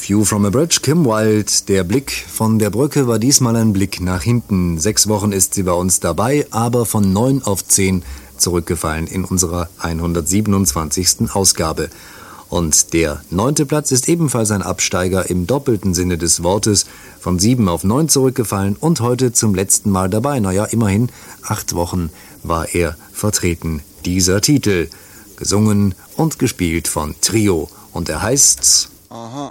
View from a Bridge, Kim Wilde. Der Blick von der Brücke war diesmal ein Blick nach hinten. 6 Wochen ist sie bei uns dabei, aber von 9 auf 10 zurückgefallen in unserer 127. Ausgabe. Und der 9. Platz ist ebenfalls ein Absteiger im doppelten Sinne des Wortes. Von 7 auf 9 zurückgefallen und heute zum letzten Mal dabei. Naja, immerhin 8 Wochen war er vertreten. Dieser Titel, gesungen und gespielt von Trio. Und er heißt... Aha.